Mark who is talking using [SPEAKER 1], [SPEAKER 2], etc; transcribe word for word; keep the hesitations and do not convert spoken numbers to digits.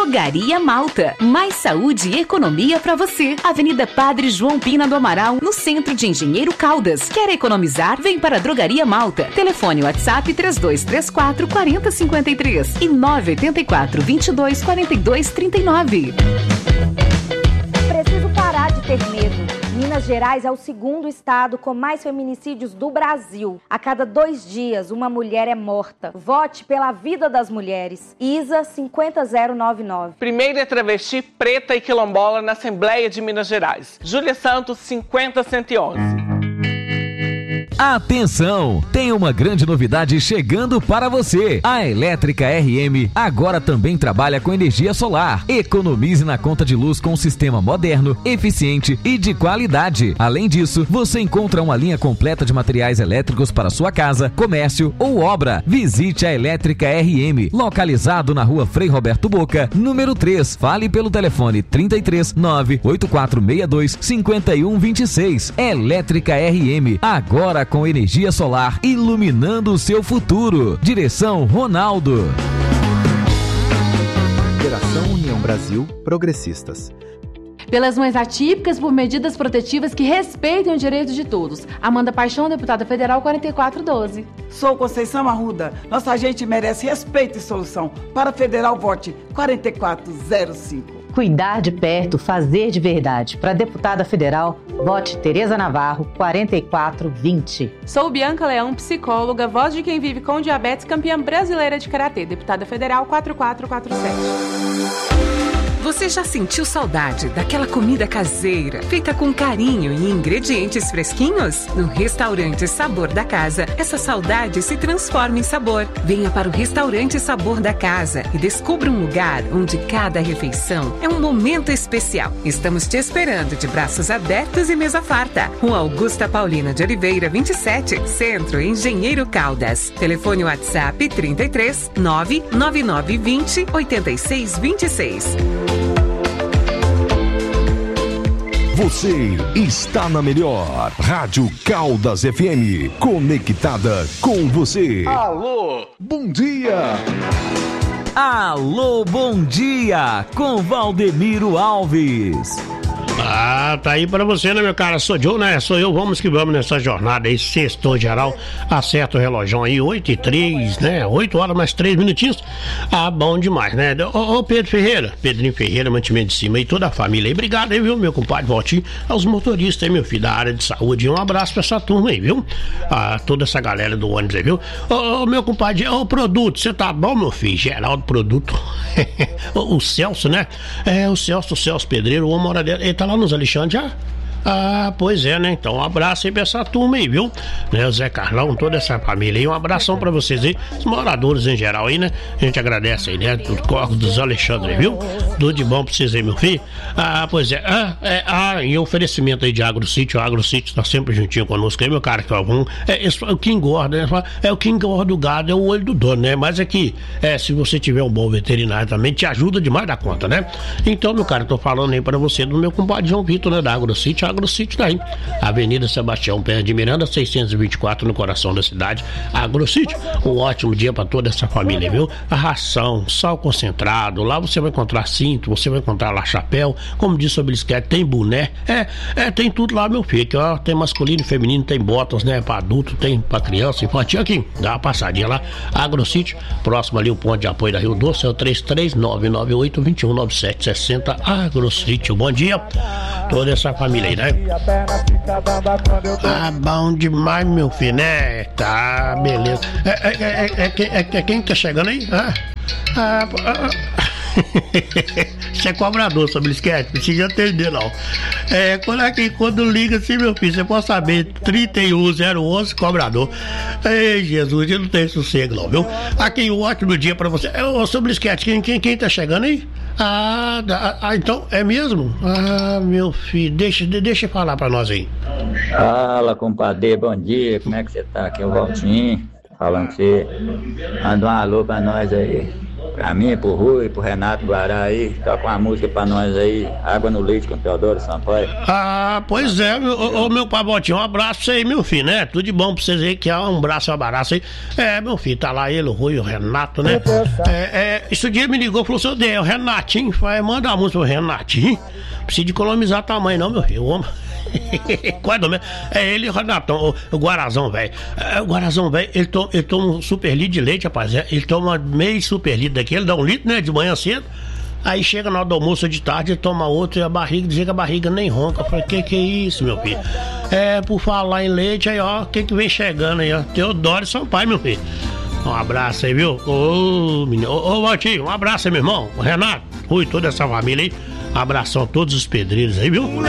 [SPEAKER 1] Drogaria Malta. Mais saúde e economia pra você. Avenida Padre João Pina do Amaral, no centro de Engenheiro Caldas. Quer economizar? Vem para a Drogaria Malta. Telefone WhatsApp três dois três quatro, quatro zero cinco três e nove oito quatro, vinte e dois, quarenta e dois, trinta e nove.
[SPEAKER 2] Preciso parar de ter medo. Minas Gerais é o segundo estado com mais feminicídios do Brasil. A cada dois dias, uma mulher é morta. Vote pela vida das mulheres. ISA cinco zero nove nove.
[SPEAKER 3] Primeira travesti preta e quilombola na Assembleia de Minas Gerais. Júlia Santos, cinquenta cento e onze.
[SPEAKER 4] Atenção! Tem uma grande novidade chegando para você. A Elétrica R M agora também trabalha com energia solar. Economize na conta de luz com um sistema moderno, eficiente e de qualidade. Além disso, você encontra uma linha completa de materiais elétricos para sua casa, comércio ou obra. Visite a Elétrica R M, localizado na rua Frei Roberto Boca, número três. Fale pelo telefone trinta e três, nove oito quatro seis dois, cinco um dois seis. Elétrica R M, agora com energia solar, iluminando o seu futuro. Direção Ronaldo.
[SPEAKER 5] Federação União Brasil Progressistas.
[SPEAKER 6] Pelas mães atípicas, por medidas protetivas que respeitem os direitos de todos. Amanda Paixão, deputada federal, quarenta e quatro doze.
[SPEAKER 7] Sou Conceição Arruda. Nossa gente merece respeito e solução. Para federal, vote quarenta e quatro zero cinco.
[SPEAKER 8] Cuidar de perto, fazer de verdade. Para deputada federal, vote Tereza Navarro, quarenta e quatro vinte.
[SPEAKER 9] Sou Bianca Leão, psicóloga, voz de quem vive com diabetes, campeã brasileira de karatê, deputada federal quatro quatro quatro sete.
[SPEAKER 1] Você já sentiu saudade daquela comida caseira, feita com carinho e ingredientes fresquinhos? No restaurante Sabor da Casa, essa saudade se transforma em sabor. Venha para o restaurante Sabor da Casa e descubra um lugar onde cada refeição é um momento especial. Estamos te esperando de braços abertos e mesa farta. Rua Augusta Paulina de Oliveira, vinte e sete, Centro, Engenheiro Caldas. Telefone WhatsApp trinta e três, nove nove nove vinte, oitenta e seis vinte e seis.
[SPEAKER 10] Você está na melhor Rádio Caldas F M, conectada com você.
[SPEAKER 3] Alô,
[SPEAKER 10] bom dia.
[SPEAKER 4] Alô, bom dia, com Valdemiro Alves.
[SPEAKER 11] Ah, tá aí pra você, né, meu cara? Sou eu, né? Sou eu, vamos que vamos nessa jornada aí, sextou geral. Acerta o relógio aí, oito e três, né? oito horas mais três minutinhos. Ah, bom demais, né? Ô, ô Pedro Ferreira, Pedrinho Ferreira, mantimento de cima e toda a família aí. Obrigado aí, viu, meu compadre Valtinho, aos motoristas aí, meu filho, da área de saúde. Um abraço pra essa turma aí, viu? Ah, toda essa galera do ônibus aí, viu? Ô, ô meu compadre, ô Produto, você tá bom, meu filho? Geraldo Produto. o, o Celso, né? É, o Celso, o Celso Pedreiro, uma hora dele, ele tá lá nos Alexandre já? Ah, pois é, né? Então um abraço aí pra essa turma aí, viu? Né, o Zé Carlão, toda essa família aí, um abração pra vocês aí, os moradores em geral aí, né? A gente agradece aí, né? Do Corpo dos Alexandre, viu? Tudo de bom pra vocês aí, meu filho. Ah, pois é. Ah, é, ah em oferecimento aí de AgroSítio, o AgroSítio tá sempre juntinho conosco aí, meu cara, que é o, é, é o que engorda, né? É o que engorda o gado, é o olho do dono, né? Mas é que, é, se você tiver um bom veterinário também, te ajuda demais da conta, né? Então, meu cara, eu tô falando aí pra você do meu compadre João Vitor, né? Da AgroSítio, AgroSítio daí, Avenida Sebastião Pérez de Miranda, seiscentos e vinte e quatro, no coração da cidade. AgroSítio, um ótimo dia para toda essa família, viu? A ração, sal concentrado, lá você vai encontrar cinto, você vai encontrar lá chapéu, como disse o Belisquete, tem boné, é, é, tem tudo lá, meu filho, ó, tem masculino e feminino, tem botas, né, para adulto, tem para criança, infantil, aqui, dá uma passadinha lá, AgroSítio, próximo ali o ponto de apoio da Rio Doce, é o três três nove nove oito, dois um nove sete seis zero, AgroSítio, bom dia, toda essa família aí, né? Ah, bom demais, meu filho, né? Tá, beleza. É, é, é, é, é, é, é quem tá chegando aí? Ah, ah, ah. Você é cobrador, seu Belisquete, precisa atender não. É, quando, é que, quando liga assim, meu filho, você pode saber, trinta e um zero onze, cobrador. Ei, Jesus, eu não tenho sossego não, viu? Aqui, um ótimo dia pra você. Ô, seu Belisquete, quem, quem, quem tá chegando aí? Ah, ah, então, é mesmo? Ah, meu filho, deixa, deixa eu falar pra nós aí.
[SPEAKER 12] Fala, compadre, bom dia, como é que você tá? Aqui é o Valtinho, falando que você. Manda um alô pra nós aí. Pra mim, pro Rui, pro Renato Guará aí, toca uma música pra nós aí, Água no Leite com Teodoro Sampaio.
[SPEAKER 11] Ah, pois é, meu, ô, ô, meu Pavotinho, um abraço pra você aí, meu filho, né? Tudo de bom pra vocês aí, que é um abraço, um abraço aí. É, meu filho, tá lá ele, o Rui, o Renato, né? É, é, esse dia me ligou, falou, seu Deus, é o Renatinho, vai, manda uma música pro Renatinho. Precisa de economizar tamanho não, meu filho, o homem... Quase mesmo. É ele e o Renatão, o, o Guarazão, velho. É, o Guarazão, velho, ele, to, ele toma um super litro de leite, rapaz. É, ele toma meio super litro daquele, dá um litro, né, de manhã cedo. Aí chega na hora do almoço de tarde, ele toma outro e a barriga, dizia que a barriga nem ronca. Eu falei, que que é isso, meu filho? É, por falar em leite, aí ó, quem que vem chegando aí, ó? Teodoro Sampaio, meu filho. Um abraço aí, viu? Ô, menino. Ô, ô, Valtinho, um abraço aí, meu irmão. O Renato, Rui, toda essa família aí. Um abração a todos os pedreiros aí, viu?